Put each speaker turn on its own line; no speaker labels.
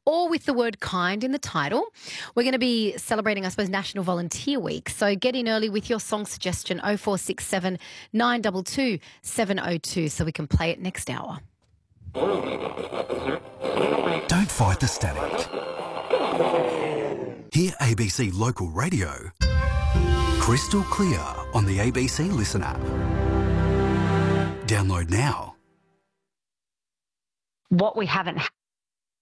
or with the word kind in the title. We're going to be celebrating, I suppose, National Volunteer Week. So get in early with your song suggestion, 0467 922 702, so we can play it next hour.
Don't fight the static. Hear ABC Local Radio crystal clear on the ABC Listen app. Download now.
What we haven't